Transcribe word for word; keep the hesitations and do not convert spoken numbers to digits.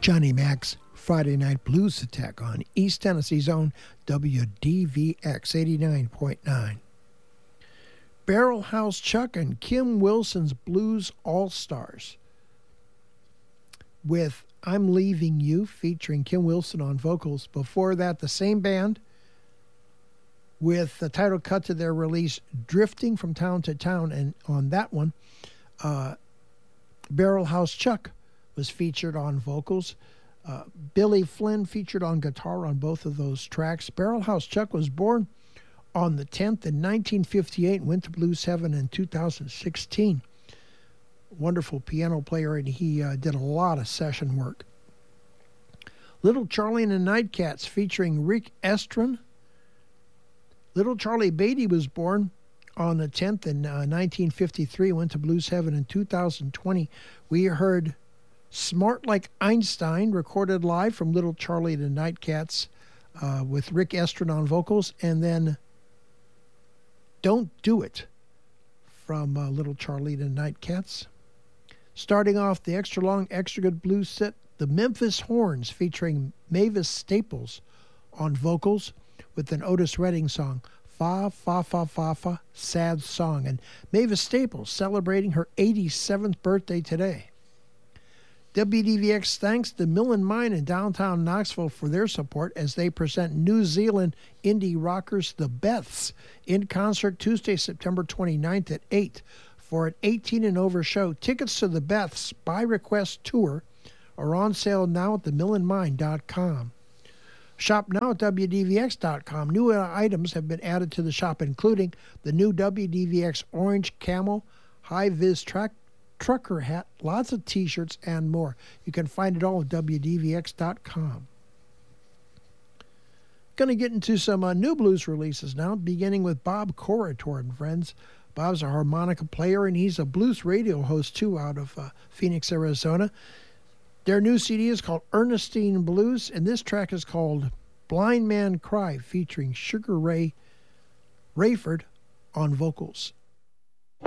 Johnny Mac's Friday Night Blues Attack on East Tennessee's own W D V X eighty-nine point nine. Barrel House Chuck and Kim Wilson's Blues All-Stars with I'm Leaving You featuring Kim Wilson on vocals. Before that, the same band with the title cut to their release Drifting from Town to Town, and on that one, uh, Barrel House Chuck was featured on vocals. Uh, Billy Flynn featured on guitar on both of those tracks. Barrel House Chuck was born on the tenth in nineteen fifty-eight and went to Blues Heaven in two thousand sixteen. Wonderful piano player, and he uh, did a lot of session work. Little Charlie and the Nightcats featuring Rick Estrin. Little Charlie Beatty was born on the tenth in uh, nineteen fifty-three, went to Blues Heaven in two thousand twenty. We heard Smart Like Einstein, recorded live from Little Charlie and the Nightcats uh, with Rick Estrin on vocals, and then Don't Do It from uh, Little Charlie and the Nightcats. Starting off the extra long, extra good blues set, the Memphis Horns featuring Mavis Staples on vocals with an Otis Redding song, Fa, Fa, Fa, Fa, Fa, Sad Song. And Mavis Staples celebrating her eighty-seventh birthday today. W D V X thanks the Mill and Mine in downtown Knoxville for their support as they present New Zealand indie rockers The Beths in concert Tuesday, September twenty-ninth at eight for an eighteen and over show. Tickets to The Beths by request tour are on sale now at the mill and mine dot com. Shop now at W D V X dot com. New items have been added to the shop, including the new W D V X Orange Camel High-Vis track trucker hat, lots of t-shirts, and more. You can find it all at W D V X dot com. Going to get into some uh, new blues releases now, beginning with Bob Corritore and friends. Bob's a harmonica player, and he's a blues radio host, too, out of uh, Phoenix, Arizona. Their new C D is called Ernestine Blues, and this track is called Blind Man Cry, featuring Sugar Ray Rayford on vocals.